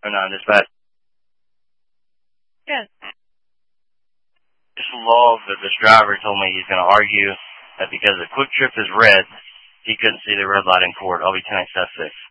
Or not dispatch. Yes. Just love that this driver told me he's going to argue that because the quick trip is red, he couldn't see the red light in court. I'll be 10 6.